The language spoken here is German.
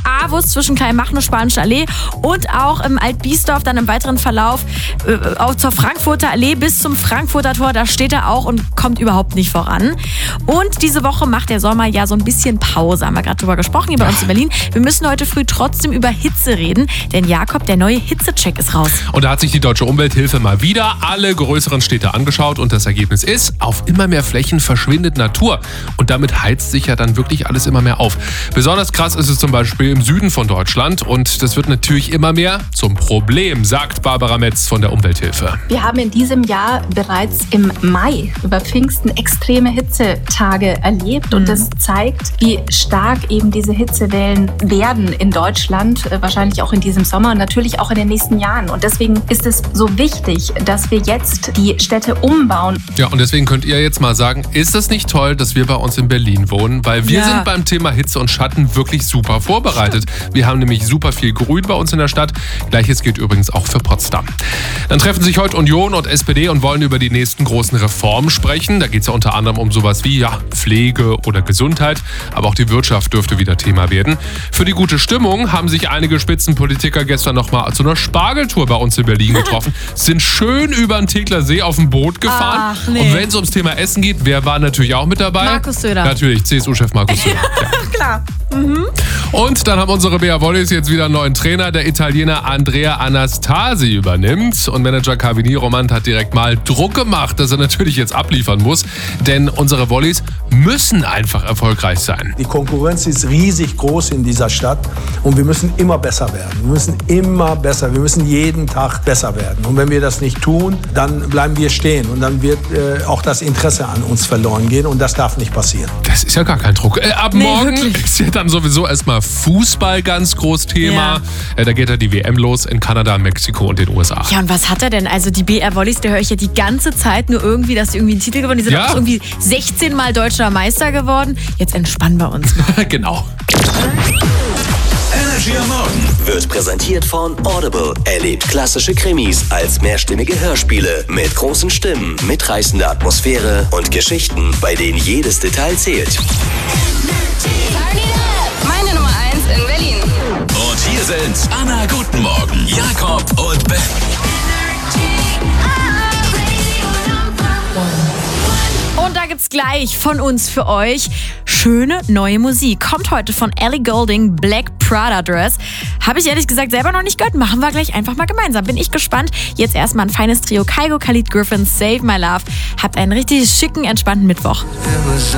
Avus zwischen Kleinmachnow und Spanische Allee und auch im Alt-Biesdorf dann im weiteren Verlauf auch zur Frankfurter Allee bis zum Frankfurter Tor. Da steht er auch und kommt überhaupt nicht voran. Und diese Woche macht der Sommer ja so ein bisschen Pause. Haben wir gerade drüber gesprochen hier bei uns in Berlin. Wir müssen heute früh trotzdem über Hitze reden, denn Jakob, der neue Hitzecheck ist raus. Und da hat sich die Deutsche Umwelthilfe mal wieder alle größeren Städte angeschaut und das Ergebnis ist, auf immer mehr Flächen verschwindet Natur. Und damit heizt sich ja dann wirklich alles immer mehr auf. Besonders krass ist es zum Beispiel im Süden von Deutschland und das wird natürlich immer mehr zum Problem, sagt Barbara Metz von der Umwelthilfe. Wir haben in diesem Jahr bereits im Mai über Pfingsten extreme Hitzetage erlebt und das zeigt, wie stark eben diese Hitzewellen werden in Deutschland, wahrscheinlich auch in diesem Sommer und natürlich auch in den nächsten Jahren. Und deswegen ist es so wichtig, dass wir jetzt die Städte umbauen. Ja, und deswegen könnt ihr jetzt mal sagen, ist es nicht toll, dass wir bei uns in Berlin wohnen? Weil wir sind beim Thema Hitze und Schatten wirklich super vorbereitet. Wir haben nämlich super viel Grün bei uns in der Stadt. Gleiches gilt übrigens auch für Potsdam. Dann treffen sich heute Union und SPD und wollen über die nächsten großen Reformen sprechen. Da geht es ja unter anderem um sowas wie Pflege oder Gesundheit. Aber auch die Wirtschaft dürfte wieder Thema werden. Für die gute Stimmung haben sich einige Spitzenpolitiker gestern nochmal zu einer Spargeltour bei uns in Berlin getroffen. Sind schön über den Tegeler See auf dem Boot gefahren. Ach, nee. Und wenn es ums Thema Essen geht, wer war natürlich auch mit dabei? Markus Söder. Natürlich, CSU-Chef Markus Söder. Klar. Und dann haben unsere Bea Wollis jetzt wieder einen neuen Trainer. Der Italiener Andrea Anastasi übernimmt. Und Manager Cavini Romand hat direkt mal Druck gemacht, dass er natürlich jetzt abliefern muss. Denn unsere Wollis müssen einfach erfolgreich sein. Die Konkurrenz ist riesig groß in dieser Stadt und wir müssen immer besser werden. Wir müssen immer besser, wir müssen jeden Tag besser werden. Und wenn wir das nicht tun, dann bleiben wir stehen und dann wird auch das Interesse an uns verloren gehen und das darf nicht passieren. Das ist ja gar kein Druck. Ab morgen wirklich. ist ja dann sowieso erstmal Fußball ganz groß Thema. Da geht ja die WM los in Kanada, Mexiko und den USA. Ja, und was hat er denn? Also die BR Wollis, da höre ich ja die ganze Zeit nur irgendwie, dass die irgendwie einen Titel gewonnen. Die sind auch irgendwie 16 Mal deutscher Meister geworden. Jetzt entspannen wir uns mal. Genau. Energy am Morgen wird präsentiert von Audible. Erlebt klassische Krimis als mehrstimmige Hörspiele mit großen Stimmen, mitreißender Atmosphäre und Geschichten, bei denen jedes Detail zählt. Meine Nummer 1 in Berlin. Und hier sind Anna, guten Morgen, Jakob und Ben. Und da gibt's gleich von uns für euch schöne neue Musik. Kommt heute von Ellie Goulding, Black Prada Dress. Habe ich ehrlich gesagt selber noch nicht gehört. Machen wir gleich einfach mal gemeinsam. Bin ich gespannt. Jetzt erstmal ein feines Trio. Kygo, Khalid, Griffin, Save My Love. Habt einen richtig schicken, entspannten Mittwoch.